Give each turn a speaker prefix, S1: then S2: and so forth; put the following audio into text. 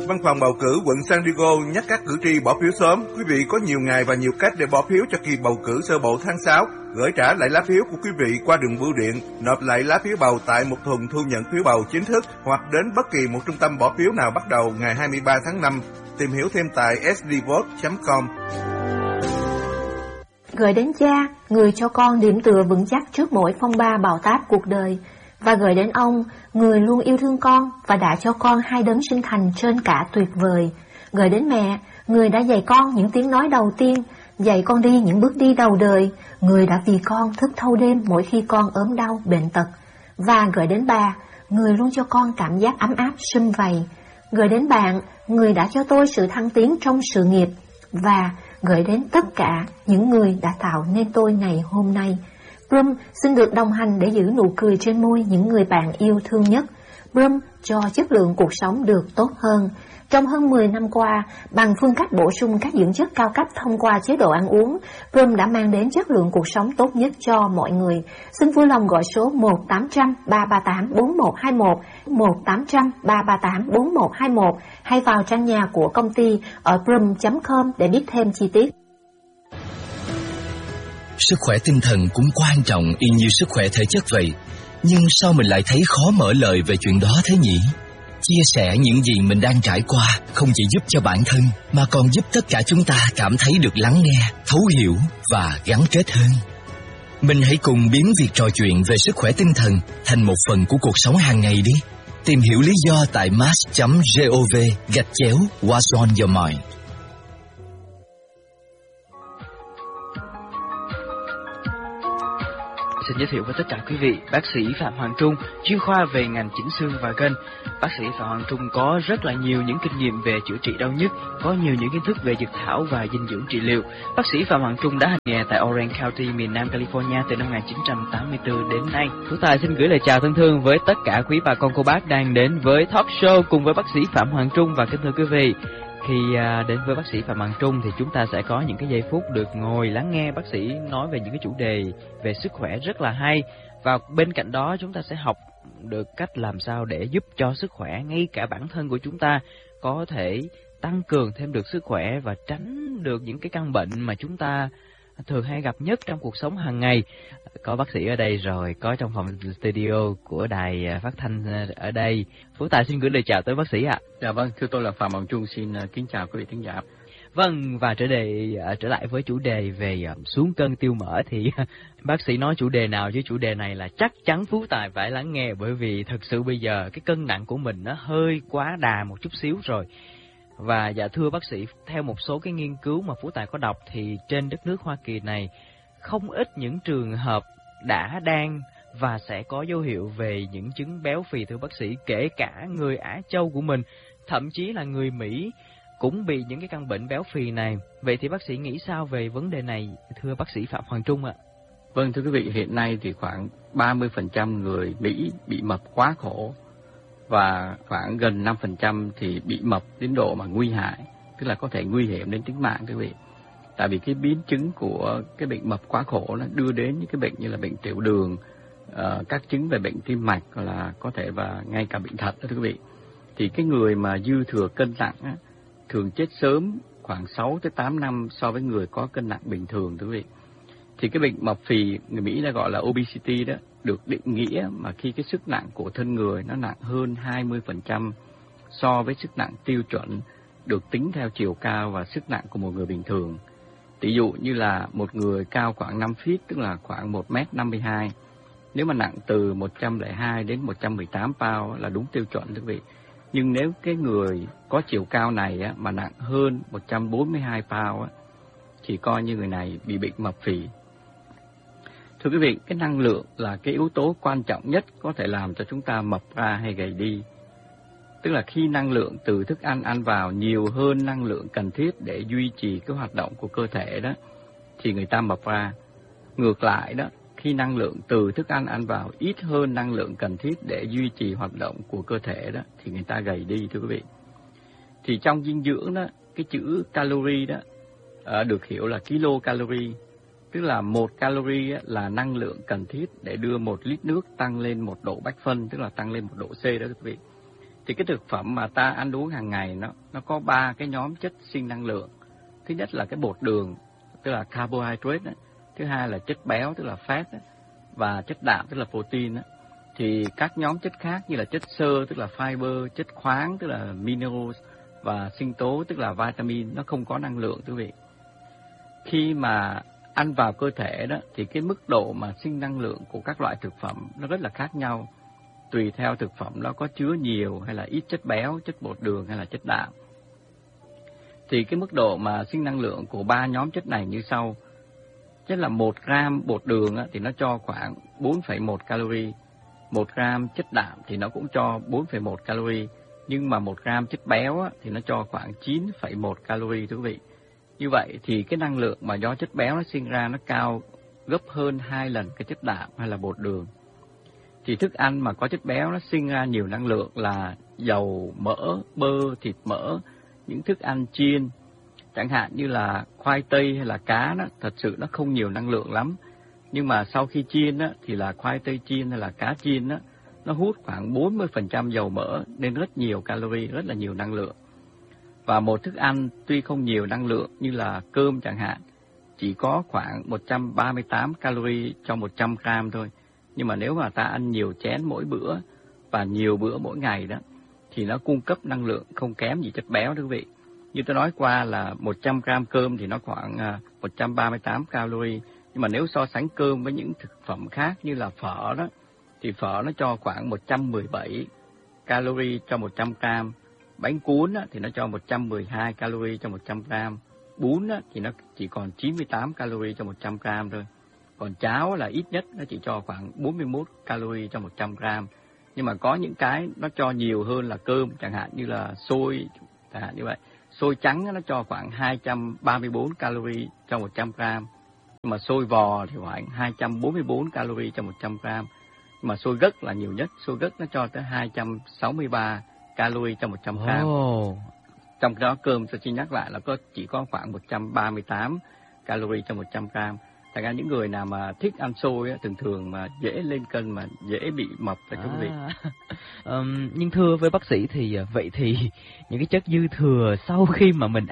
S1: Văn phòng bầu cử quận San Diego nhắc các cử tri bỏ phiếu sớm. Quý vị có nhiều ngày và nhiều cách để bỏ phiếu cho kỳ bầu cử sơ bộ tháng 6. Gửi trả lại lá phiếu của quý vị qua đường bưu điện, nộp lại lá phiếu bầu tại một thùng thu nhận phiếu bầu chính thức hoặc đến bất kỳ một trung tâm bỏ phiếu nào bắt đầu ngày 23 tháng 5. Tìm hiểu thêm tại sdvote.com.
S2: Gửi đến cha, người cho con điểm tựa vững chắc trước mỗi phong ba bão táp cuộc đời. Và gửi đến ông, người luôn yêu thương con và đã cho con hai đấng sinh thành trên cả tuyệt vời. Gửi đến mẹ, người đã dạy con những tiếng nói đầu tiên, dạy con đi những bước đi đầu đời, người đã vì con thức thâu đêm mỗi khi con ốm đau, bệnh tật. Và gửi đến bà, người luôn cho con cảm giác ấm áp, sum vầy. Gửi đến bạn, người đã cho tôi sự thăng tiến trong sự nghiệp. Và gửi đến tất cả những người đã tạo nên tôi ngày hôm nay. Brum xin được đồng hành để giữ nụ cười trên môi những người bạn yêu thương nhất. Brum cho chất lượng cuộc sống được tốt hơn. Trong hơn 10 năm qua, bằng phương cách bổ sung các dưỡng chất cao cấp thông qua chế độ ăn uống, Brum đã mang đến chất lượng cuộc sống tốt nhất cho mọi người. Xin vui lòng gọi số 1-800-338-4121, 1-800-338-4121 hay vào trang nhà của công ty ở brum.com để biết thêm chi tiết.
S3: Sức khỏe tinh thần cũng quan trọng y như sức khỏe thể chất vậy. Nhưng sao mình lại thấy khó mở lời về chuyện đó thế nhỉ? Chia sẻ những gì mình đang trải qua không chỉ giúp cho bản thân mà còn giúp tất cả chúng ta cảm thấy được lắng nghe, thấu hiểu và gắn kết hơn. Mình hãy cùng biến việc trò chuyện về sức khỏe tinh thần thành một phần của cuộc sống hàng ngày đi. Tìm hiểu lý do tại mass.gov/What's on your mind.
S4: Xin giới thiệu với tất cả quý vị, bác sĩ Phạm Hoàng Trung, chuyên khoa về ngành chỉnh xương và gân. Bác sĩ Phạm Hoàng Trung có rất là nhiều những kinh nghiệm về chữa trị đau nhức, có nhiều những kiến thức về dược thảo và dinh dưỡng trị liệu. Bác sĩ Phạm Hoàng Trung đã hành nghề tại Orange County, miền Nam California từ năm 1984 đến nay. Phú Tài xin gửi lời chào thân thương với tất cả quý bà con cô bác đang đến với talk show cùng với bác sĩ Phạm Hoàng Trung. Và kính thưa quý vị, khi đến với bác sĩ Phạm Hoàng Trung thì chúng ta sẽ có những cái giây phút được ngồi lắng nghe bác sĩ nói về những cái chủ đề về sức khỏe rất là hay. Và bên cạnh đó chúng ta sẽ học được cách làm sao để giúp cho sức khỏe, ngay cả bản thân của chúng ta có thể tăng cường thêm được sức khỏe và tránh được những cái căn bệnh mà chúng ta thường hay gặp nhất trong cuộc sống hàng ngày. Có bác sĩ ở đây rồi, có trong phòng studio của đài phát thanh ở đây. Phú Tài xin gửi lời chào tới bác sĩ ạ.
S5: Dạ vâng, thưa tôi là Phạm Hoàng Trung, xin kính chào quý vị khán giả.
S4: Vâng, và trở lại với chủ đề về xuống cân tiêu mỡ thì bác sĩ nói chủ đề nào chứ chủ đề này là chắc chắn Phú Tài phải lắng nghe, bởi vì thực sự bây giờ cái cân nặng của mình nó hơi quá đà một chút xíu rồi. Và dạ thưa bác sĩ, theo một số cái nghiên cứu mà Phú Tài có đọc thì trên đất nước Hoa Kỳ này không ít những trường hợp đã đang và sẽ có dấu hiệu về những chứng béo phì thưa bác sĩ, kể cả người Á Châu của mình, thậm chí là người Mỹ cũng bị những cái căn bệnh béo phì này. Vậy thì bác sĩ nghĩ sao về vấn đề này thưa bác sĩ Phạm Hoàng Trung ạ?
S5: Vâng, thưa quý vị, hiện nay thì khoảng 30% người Mỹ bị mập quá khổ và khoảng gần 5% thì bị mập đến độ mà nguy hại, tức là có thể nguy hiểm đến tính mạng quý vị. Tại vì cái biến chứng của cái bệnh mập quá khổ nó đưa đến những cái bệnh như là bệnh tiểu đường, các chứng về bệnh tim mạch, hoặc là có thể và ngay cả bệnh thận đó thưa quý vị. Thì cái người mà dư thừa cân nặng á, thường chết sớm khoảng 6 tới 8 năm so với người có cân nặng bình thường thưa quý vị. Thì cái bệnh mập phì người Mỹ đã gọi là obesity đó, được định nghĩa mà khi cái sức nặng của thân người nó nặng hơn 20% so với sức nặng tiêu chuẩn được tính theo chiều cao và sức nặng của một người bình thường. Ví dụ như là một người cao khoảng 5 feet, tức là khoảng 1m52, nếu mà nặng từ 102 đến 118 pound là đúng tiêu chuẩn quý vị. Nhưng nếu cái người có chiều cao này á, mà nặng hơn 142 pound á, thì coi như người này bị bệnh mập phì. Thưa quý vị, cái năng lượng là cái yếu tố quan trọng nhất có thể làm cho chúng ta mập ra hay gầy đi. Tức là khi năng lượng từ thức ăn ăn vào nhiều hơn năng lượng cần thiết để duy trì cái hoạt động của cơ thể đó, thì người ta mập ra. Ngược lại đó, khi năng lượng từ thức ăn ăn vào ít hơn năng lượng cần thiết để duy trì hoạt động của cơ thể đó, thì người ta gầy đi thưa quý vị. Thì trong dinh dưỡng đó, cái chữ calorie đó được hiểu là kilocalorie, tức là 1 calorie là năng lượng cần thiết để đưa 1 lít nước tăng lên 1 độ Bách phân, tức là tăng lên 1 độ C đó quý vị. Thì cái thực phẩm mà ta ăn uống hàng ngày nó có 3 cái nhóm chất sinh năng lượng. Thứ nhất là cái bột đường, tức là carbohydrate, thứ hai là chất béo, tức là fat, và chất đạm, tức là protein. Thì các nhóm chất khác như là chất xơ, tức là fiber, chất khoáng, tức là minerals, và sinh tố, tức là vitamin, nó không có năng lượng, quý vị. Khi mà ăn vào cơ thể đó, thì cái mức độ mà sinh năng lượng của các loại thực phẩm nó rất là khác nhau, tùy theo thực phẩm nó có chứa nhiều hay là ít chất béo, chất bột đường hay là chất đạm. Thì cái mức độ mà sinh năng lượng của 3 nhóm chất này như sau. Tức là 1 gram bột đường thì nó cho khoảng 4,1 calorie, 1 gram chất đạm thì nó cũng cho 4,1 calorie, nhưng mà 1 gram chất béo thì nó cho khoảng 9,1 calorie, thưa quý vị. Như vậy thì cái năng lượng mà do chất béo nó sinh ra nó cao gấp hơn 2 lần cái chất đạm hay là bột đường. Thì thức ăn mà có chất béo nó sinh ra nhiều năng lượng là dầu, mỡ, bơ, thịt mỡ, những thức ăn chiên, chẳng hạn như là khoai tây hay là cá đó, thật sự nó không nhiều năng lượng lắm. Nhưng mà sau khi chiên đó, thì là khoai tây chiên hay là cá chiên đó, nó hút khoảng 40% dầu mỡ nên rất nhiều calorie, rất là nhiều năng lượng. Và một thức ăn tuy không nhiều năng lượng như là cơm chẳng hạn, chỉ có khoảng 138 calorie cho 100 gram thôi. Nhưng mà nếu mà ta ăn nhiều chén mỗi bữa và nhiều bữa mỗi ngày đó, thì nó cung cấp năng lượng không kém gì chất béo, thưa quý vị. Như tôi nói qua là 100 gram cơm thì nó khoảng 138 calorie. Nhưng mà nếu so sánh cơm với những thực phẩm khác như là phở đó, thì phở nó cho khoảng 117 calorie cho 100 gram. Bánh cuốn thì nó cho 112 calorie cho 100 gram. Bún thì nó chỉ còn 98 calorie cho 100 gram thôi. Còn cháo là ít nhất nó chỉ cho khoảng 41 calorie cho 100 gram. Nhưng mà có những cái nó cho nhiều hơn là cơm, chẳng hạn như là xôi, chẳng hạn như vậy. Xôi trắng nó cho khoảng 234 calorie cho 100 gram. Nhưng mà xôi vò thì khoảng 244 calorie cho 100 gram. Nhưng mà xôi gấc là nhiều nhất, xôi gấc nó cho tới 263 calorie cho 100 gram. Trong đó cơm tôi xin nhắc lại là chỉ có khoảng 138 calorie cho 100 gram. Thành ra những người nào mà thích ăn xôi thường mà dễ lên cân mà dễ bị mập phải quý vị.
S4: Nhưng thưa với bác sĩ thì vậy thì những cái chất dư thừa sau khi mà mình